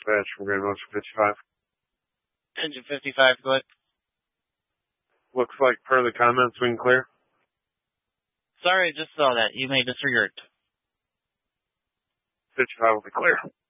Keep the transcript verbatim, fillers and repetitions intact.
dispatch from Grand Motion fifty-five. Engine fifty-five, go ahead. Looks like per the comments we can clear. Sorry, I just saw that. You may disregard. fifty-five will be clear.